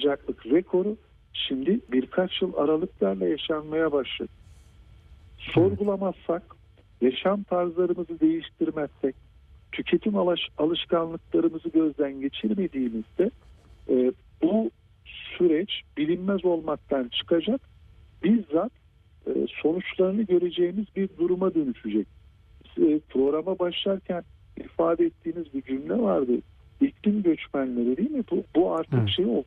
sıcaklık rekoru şimdi birkaç yıl aralıklarla yaşanmaya başladı. Sorgulamazsak, yaşam tarzlarımızı değiştirmezsek, tüketim alışkanlıklarımızı gözden geçirmediğimizde bu süreç bilinmez olmaktan çıkacak, bizzat sonuçlarını göreceğimiz bir duruma dönüşecek. Programa başlarken ifade ettiğiniz bir cümle vardı. İklim göçmenleri, değil mi? Bu artık şey oldu.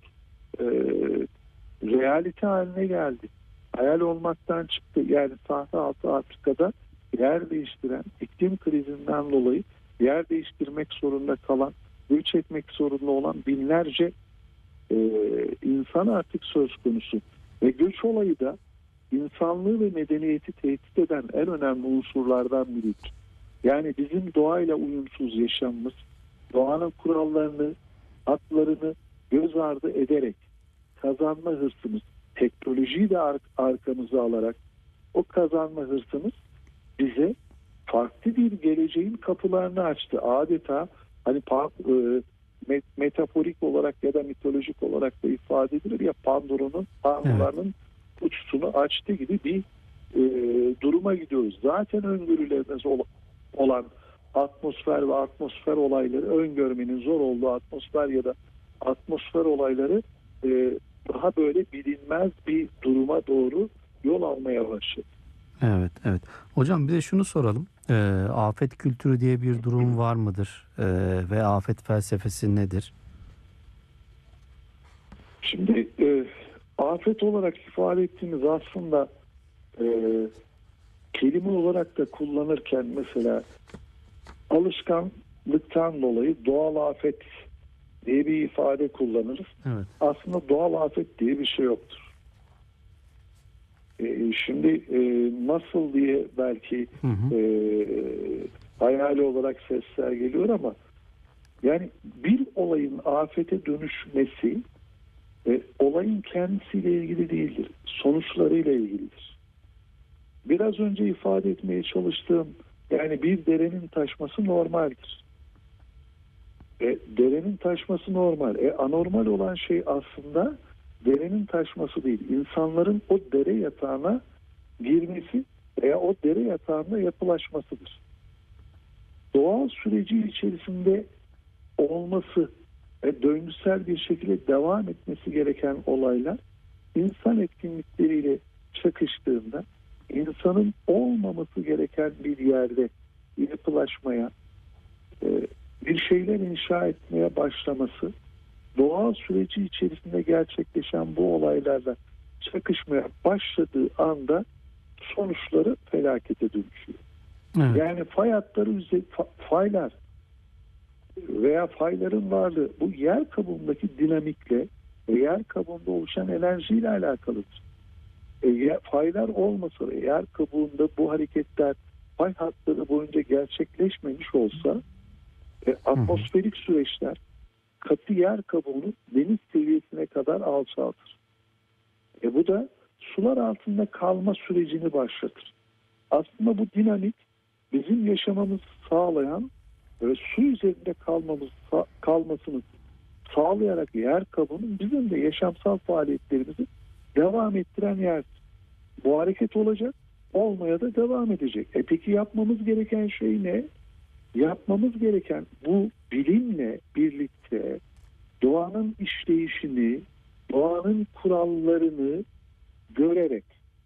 Realite haline geldi. Hayal olmaktan çıktı. Yani Sahra Altı Afrika'da yer değiştiren, iklim krizinden dolayı yer değiştirmek zorunda kalan, göç etmek zorunda olan binlerce insan artık söz konusu. Ve göç olayı da insanlığı ve medeniyeti tehdit eden en önemli unsurlardan biridir. Yani bizim doğayla uyumsuz yaşamımız, doğanın kurallarını, haklarını göz ardı ederek kazanma hırsımız, teknolojiyi de arkamıza alarak o kazanma hırsımız bize farklı bir geleceğin kapılarını açtı. Adeta hani metaforik olarak ya da mitolojik olarak da ifade edilir ya, Pandora'nın kutusunu açtı gibi bir duruma gidiyoruz. Zaten öngörülemez olan atmosfer ve atmosfer olayları, öngörmenin zor olduğu atmosfer ya da atmosfer olayları daha böyle bilinmez bir duruma doğru yol almaya başladı. Evet, evet. Hocam bir de şunu soralım. Afet kültürü diye bir durum var mıdır? Ve afet felsefesi nedir? Şimdi afet olarak ifade ettiğimiz aslında kelime olarak da kullanırken mesela alışkanlıktan dolayı doğal afet diye bir ifade kullanırız. Evet. Aslında doğal afet diye bir şey yoktur. Şimdi nasıl diye belki hayali olarak sesler geliyor ama yani bir olayın afete dönüşmesi olayın kendisiyle ilgili değildir. Sonuçlarıyla ilgilidir. Biraz önce ifade etmeye çalıştığım, yani bir derenin taşması normaldir. Derenin taşması normal. Anormal olan şey aslında derenin taşması değil, İnsanların o dere yatağına girmesi veya o dere yatağında yapılaşmasıdır. Doğal süreci içerisinde olması ve döngüsel bir şekilde devam etmesi gereken olaylar insan etkinlikleriyle çakıştığında insanın olmaması gereken bir yerde yapılaşmaya, bir şeyler inşa etmeye başlaması, doğal süreci içerisinde gerçekleşen bu olaylarla çakışmaya başladığı anda sonuçları felakete dönüşüyor. Evet. Yani fay hatları, faylar veya fayların varlığı bu yer kabuğundaki dinamikle ve yer kabuğunda oluşan enerjiyle alakalıdır. Faylar olmasa ve yer kabuğunda bu hareketler fay hatları boyunca gerçekleşmemiş olsa atmosferik süreçler katı yer kabuğunu deniz seviyesine kadar alçaltır. Bu da sular altında kalma sürecini başlatır. Aslında bu dinamik bizim yaşamamızı sağlayan ve su üzerinde kalmasını sağlayarak yer kabuğunun bizim de yaşamsal faaliyetlerimizi devam ettiren yerdir. Bu hareket olacak, olmaya da devam edecek. Peki yapmamız gereken şey ne? Yapmamız gereken bu bilimle birlikte doğanın işleyişini, doğanın kurallarını görerek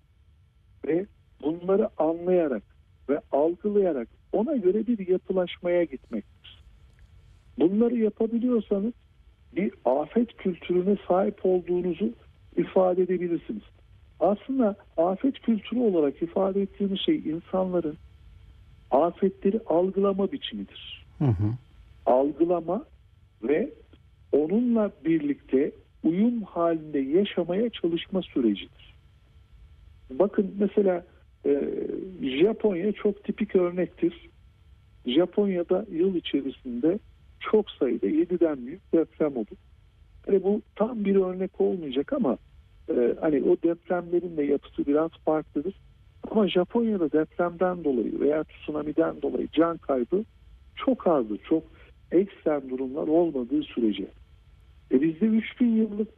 ve bunları anlayarak ve algılayarak ona göre bir yapılaşmaya gitmektir. Bunları yapabiliyorsanız bir afet kültürüne sahip olduğunuzu ifade edebilirsiniz. Aslında afet kültürü olarak ifade ettiğimiz şey insanların afetleri algılama biçimidir. Algılama ve onunla birlikte uyum halinde yaşamaya çalışma sürecidir. Bakın mesela Japonya çok tipik örnektir. Japonya'da yıl içerisinde çok sayıda 7'den büyük deprem olur. Bu tam bir örnek olmayacak ama hani o depremlerin de yapısı biraz farklıdır. Ama Japonya'da depremden dolayı veya tsunami'den dolayı can kaybı çok azdır. Çok ekstrem durumlar olmadığı sürece. Bizde 3000 yıllık